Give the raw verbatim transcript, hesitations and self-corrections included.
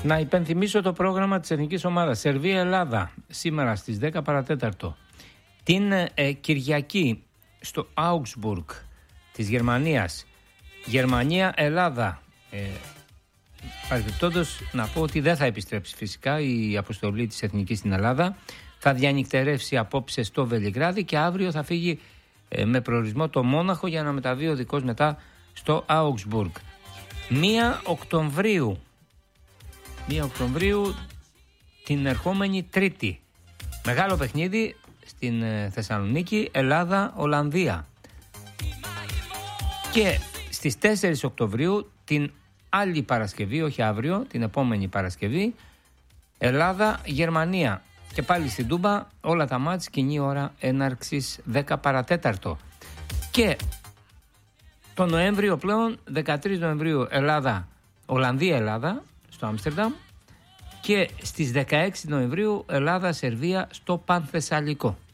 Να υπενθυμίσω το πρόγραμμα της εθνικής ομάδας Σερβία-Ελλάδα σήμερα στις δέκα παρατέταρτο. Την ε, Κυριακή στο Augsburg της Γερμανίας, Γερμανία-Ελλάδα. Ε, Παρεμπιπτόντως να πω ότι δεν θα επιστρέψει φυσικά η αποστολή της εθνικής στην Ελλάδα. Θα διανυκτερεύσει απόψε στο Βελιγράδι και αύριο θα φύγει ε, με προορισμό το Μόναχο για να μεταβεί οδικός μετά στο Augsburg. Μία Οκτωβρίου, μία Οκτωβρίου την ερχόμενη Τρίτη. Μεγάλο παιχνίδι στην ε, Θεσσαλονίκη, Ελλάδα-Ολλανδία. Και στις τέσσερις Οκτωβρίου την άλλη Παρασκευή, όχι αύριο, την επόμενη Παρασκευή, Ελλάδα-Γερμανία. Και πάλι στην Τούμπα, όλα τα μάτς, κοινή ώρα έναρξης δέκα παρατέταρτο. Και το Νοέμβριο πλέον, δεκατρείς Νοεμβρίου, Ελλάδα, Ολλανδία-Ελλάδα, στο Άμστερνταμ. Και στις δεκαέξι Νοεμβρίου, Ελλάδα-Σερβία, στο Πανθεσσαλικό.